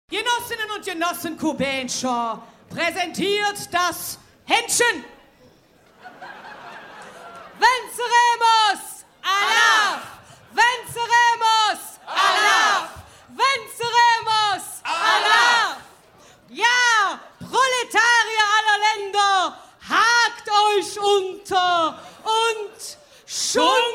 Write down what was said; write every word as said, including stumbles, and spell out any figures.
Genossinnen und Genossen Kubenscher präsentiert das Händchen. Venceremos! Allah! Venceremos! Allah! Venceremos! Allah! Ja, Proletarier aller Länder, hakt euch unter und schund!